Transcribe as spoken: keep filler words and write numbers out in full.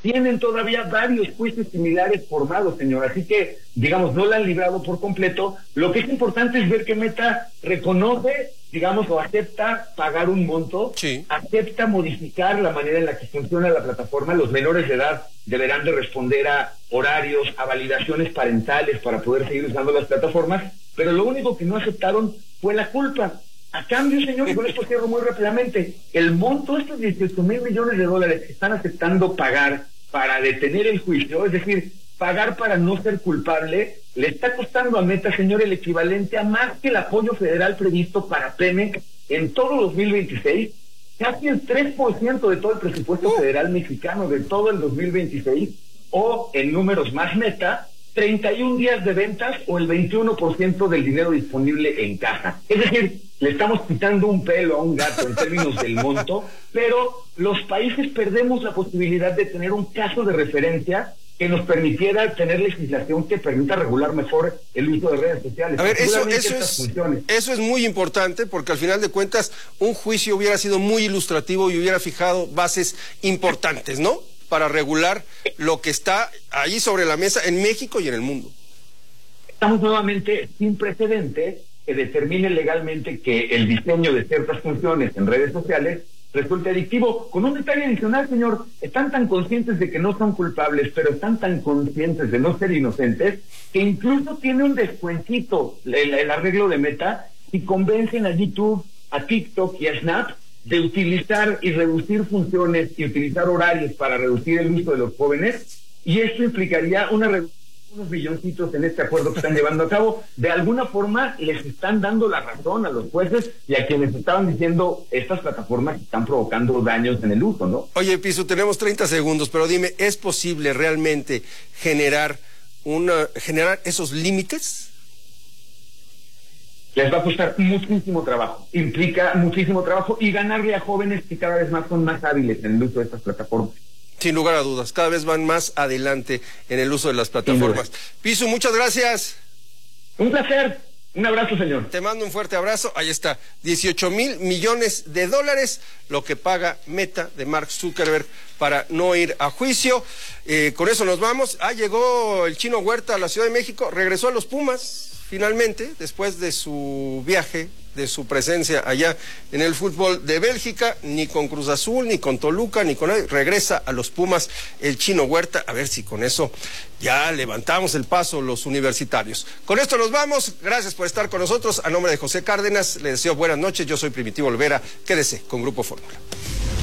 tienen todavía varios juicios similares formados, señor. Así que, digamos, no la han librado por completo. Lo que es importante es ver que Meta reconoce, digamos, o acepta pagar un monto, sí. acepta modificar la manera en la que funciona la plataforma. Los menores de edad deberán de responder a horarios, a validaciones parentales para poder seguir usando las plataformas, pero lo único que no aceptaron fue la culpa. A cambio, señor, y con esto cierro muy rápidamente, el monto, estos dieciocho mil millones de dólares que están aceptando pagar para detener el juicio, es decir, pagar para no ser culpable, le está costando a Meta, señor, el equivalente a más que el apoyo federal previsto para Pemex en todo dos mil veintiséis, casi el tres por ciento de todo el presupuesto federal mexicano de todo el dos mil veintiséis, o en números más Meta, treinta y un días de ventas o el veintiuno por ciento del dinero disponible en caja. Es decir, le estamos quitando un pelo a un gato en términos del monto, pero los países perdemos la posibilidad de tener un caso de referencia que nos permitiera tener legislación que permita regular mejor el uso de redes sociales. A ver, eso, eso, es, eso es muy importante, porque al final de cuentas un juicio hubiera sido muy ilustrativo y hubiera fijado bases importantes, ¿no?, para regular lo que está ahí sobre la mesa en México y en el mundo. Estamos nuevamente sin precedente que determine legalmente que el diseño de ciertas funciones en redes sociales resulte adictivo. Con un detalle adicional, señor, están tan conscientes de que no son culpables, pero están tan conscientes de no ser inocentes, que incluso tiene un descuentito el, el arreglo de Meta y convencen a YouTube, a TikTok y a Snap de utilizar y reducir funciones y utilizar horarios para reducir el uso de los jóvenes, y esto implicaría una reducción de unos billoncitos en este acuerdo que están llevando a cabo. De alguna forma les están dando la razón a los jueces y a quienes estaban diciendo estas plataformas están provocando daños en el uso, ¿no? Oye, Pisu, tenemos treinta segundos, pero dime, ¿es posible realmente generar una generar esos límites? Les va a costar muchísimo trabajo, implica muchísimo trabajo y ganarle a jóvenes que cada vez más son más hábiles en el uso de estas plataformas. Sin lugar a dudas, cada vez van más adelante en el uso de las plataformas. Pisu, muchas gracias. Un placer, un abrazo, señor. Te mando un fuerte abrazo, ahí está, dieciocho mil millones de dólares, lo que paga Meta de Mark Zuckerberg para no ir a juicio. Eh, con eso nos vamos. Ah, llegó el Chino Huerta a la Ciudad de México, regresó a los Pumas. Finalmente, después de su viaje, de su presencia allá en el fútbol de Bélgica, ni con Cruz Azul, ni con Toluca, ni con nadie, regresa a los Pumas el Chino Huerta, a ver si con eso ya levantamos el paso los universitarios. Con esto nos vamos, gracias por estar con nosotros, a nombre de José Cárdenas, le deseo buenas noches, yo soy Primitivo Olvera, quédese con Grupo Fórmula.